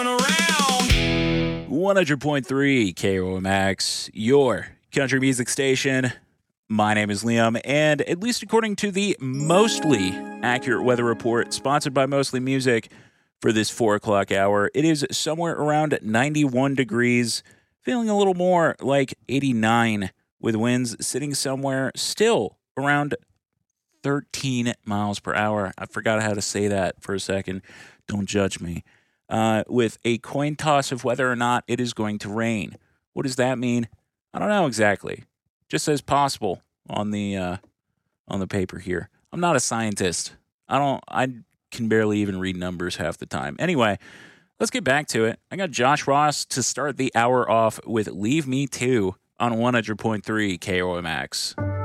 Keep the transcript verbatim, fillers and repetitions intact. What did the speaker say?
one hundred point three K O M X, your country music station. My name is Liam, and at least according to the mostly accurate weather report sponsored by Mostly Music for this four o'clock hour, it is somewhere around ninety-one degrees, feeling a little more like eighty-nine, with winds sitting somewhere still around thirteen miles per hour. I forgot how to say that for a second. Don't judge me. Uh, with a coin toss of whether or not it is going to rain. What does that mean? I don't know exactly. Just says possible on the uh, on the paper here. I'm not a scientist. I don't. I can barely even read numbers half the time. Anyway, let's get back to it. I got Josh Ross to start the hour off with "Leave Me To" on one hundred point three K O M X.